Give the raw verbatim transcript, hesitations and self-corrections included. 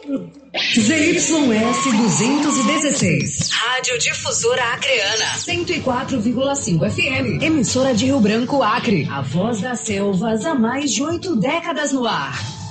Z Y S duzentos e dezesseis. Rádio Difusora Acreana. cento e quatro vírgula cinco F M. Emissora de Rio Branco, Acre. A voz das selvas há mais de oito décadas no ar.